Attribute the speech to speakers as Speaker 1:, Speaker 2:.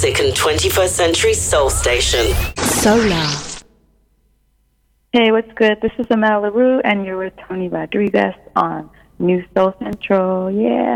Speaker 1: classic and 21st century soul station.
Speaker 2: Solar.
Speaker 3: Hey, what's good? This is Amel LaRue, and you're with Tony Rodriguez on New Soul Central. Yeah.